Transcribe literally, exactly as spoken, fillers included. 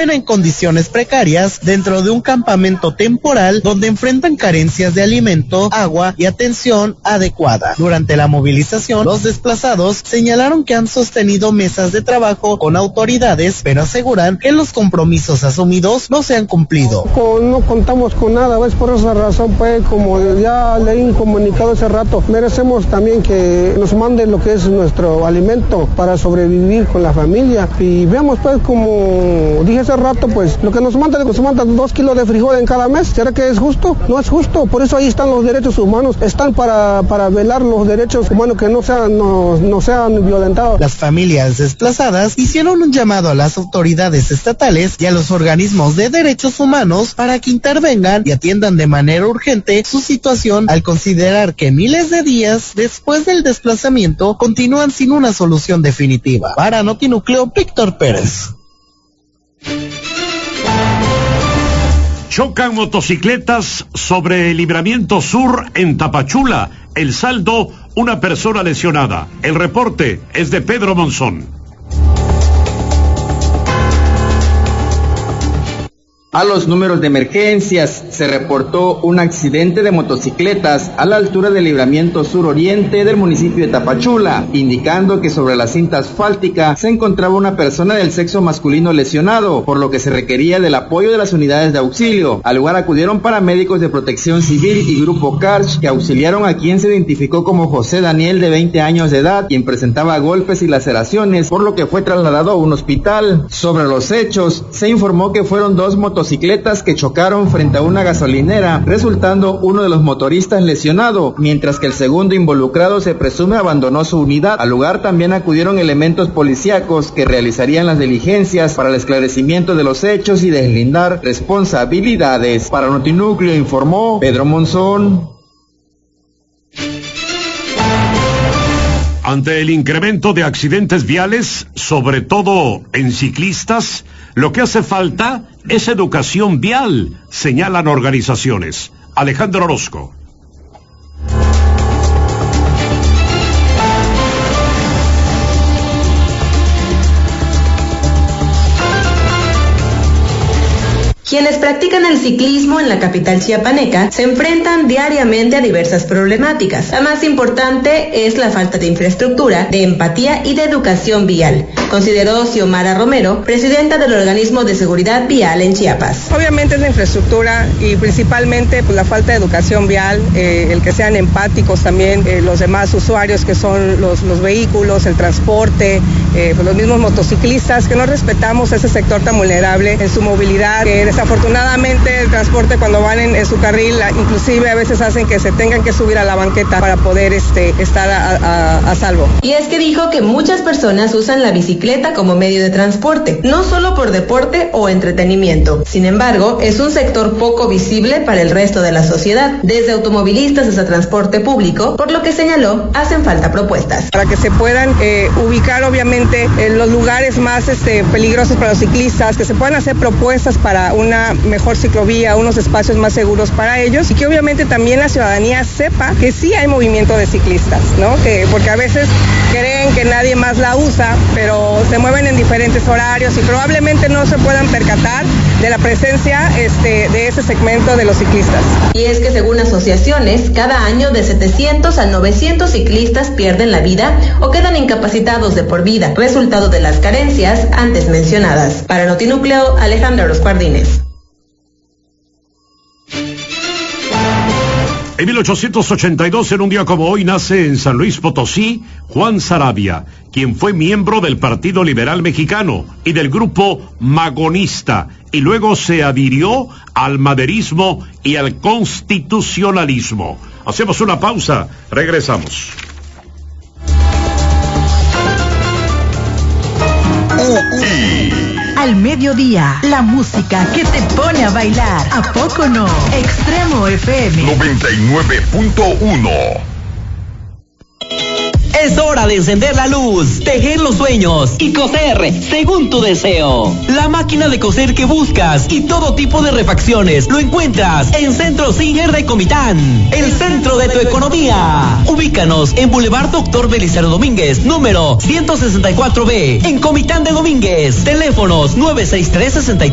en condiciones precarias dentro de un campamento temporal donde enfrentan carencias de alimento, agua y atención adecuada. Durante la movilización, los desplazados señalaron que han sostenido mesas de trabajo con autoridades, pero aseguran que los compromisos asumidos no se han cumplido. No contamos con nada, ¿ves? Por esa razón, pues, como ya leí un comunicado hace rato, merecemos también que nos manden lo que es nuestro alimento para sobrevivir con la familia. Y veamos, pues, como dije hace rato, pues, lo que nos mandan, nos mandan dos kilos de frijol en cada mes. ¿Será que es justo? No es justo. Por eso ahí están los derechos humanos, están para, para velar los derechos humanos que no sean, no, no sean violentados. Las familias desplazadas hicieron un llamado a las autoridades estatales y a los organismos de derechos humanos para que intervengan y atiendan de manera urgente su situación, al considerar que miles de días después del desplazamiento continúan sin una solución definitiva. Para Notinúcleo, Víctor Pérez. Chocan motocicletas sobre el Libramiento Sur en Tapachula. El saldo, una persona lesionada. El reporte es de Pedro Monzón. A los números de emergencias se reportó un accidente de motocicletas a la altura del Libramiento Sur Oriente del municipio de Tapachula, indicando que sobre la cinta asfáltica se encontraba una persona del sexo masculino lesionado, por lo que se requería del apoyo de las unidades de auxilio. Al lugar acudieron paramédicos de Protección Civil y Grupo Karch, que auxiliaron a quien se identificó como José Daniel, de veinte años de edad, quien presentaba golpes y laceraciones, por lo que fue trasladado a un hospital. Sobre los hechos, se informó que fueron dos motocicletas motocicletas que chocaron frente a una gasolinera, resultando uno de los motoristas lesionado, mientras que el segundo involucrado se presume abandonó su unidad. Al lugar también acudieron elementos policíacos que realizarían las diligencias para el esclarecimiento de los hechos y deslindar responsabilidades. Para Notinúcleo informó Pedro Monzón. Ante el incremento de accidentes viales, sobre todo en ciclistas, lo que hace falta es educación vial, señalan organizaciones. Alejandro Orozco. Quienes practican el ciclismo en la capital chiapaneca se enfrentan diariamente a diversas problemáticas. La más importante es la falta de infraestructura, de empatía y de educación vial, consideró Xiomara Romero, presidenta del organismo de seguridad vial en Chiapas. Obviamente es la infraestructura y principalmente pues, la falta de educación vial, eh, el que sean empáticos también eh, los demás usuarios que son los, los vehículos, el transporte, eh, pues, los mismos motociclistas, que no respetamos a ese sector tan vulnerable en su movilidad, que desafortunadamente el transporte cuando van en, en su carril, inclusive a veces hacen que se tengan que subir a la banqueta para poder este, estar a, a, a salvo. Y es que dijo que muchas personas usan la bicicleta como medio de transporte, no solo por deporte o entretenimiento. Sin embargo, es un sector poco visible para el resto de la sociedad, desde automovilistas hasta transporte público, por lo que señaló, hacen falta propuestas. Para que se puedan eh, ubicar obviamente en los lugares más este, peligrosos para los ciclistas, que se puedan hacer propuestas para un una mejor ciclovía, unos espacios más seguros para ellos y que obviamente también la ciudadanía sepa que sí hay movimiento de ciclistas, ¿no? Que, porque a veces creen que nadie más la usa, pero se mueven en diferentes horarios y probablemente no se puedan percatar de la presencia este, de ese segmento de los ciclistas. Y es que según asociaciones, cada año de setecientos a novecientos ciclistas pierden la vida o quedan incapacitados de por vida, resultado de las carencias antes mencionadas. Para Notinúcleo, Alejandro Orozco Ardínez. En mil ochocientos ochenta y dos, en un día como hoy, nace en San Luis Potosí Juan Saravia, quien fue miembro del Partido Liberal Mexicano y del grupo Magonista, y luego se adhirió al maderismo y al constitucionalismo. Hacemos una pausa, regresamos. Al mediodía, la música que te pone a bailar. ¿A poco no? Extremo F M noventa y nueve punto uno. Es hora de encender la luz, tejer los sueños y coser según tu deseo. La máquina de coser que buscas y todo tipo de refacciones lo encuentras en Centro Singer de Comitán, el centro de tu economía. Ubícanos en Boulevard Doctor Belisario Domínguez, número ciento sesenta y cuatro B, en Comitán de Domínguez. Teléfonos nueve seis tres, seis